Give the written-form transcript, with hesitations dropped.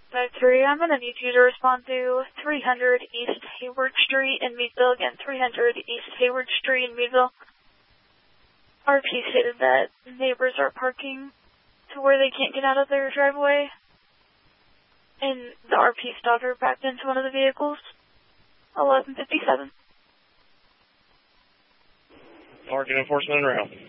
5-3, I'm going to need you to respond to 300 East Hayward Street in Meadville. Again, 300 East Hayward Street in Meadville. RP stated that neighbors are parking to where they can't get out of their driveway, and the RP's daughter backed into one of the vehicles. 1157. Parking enforcement en route.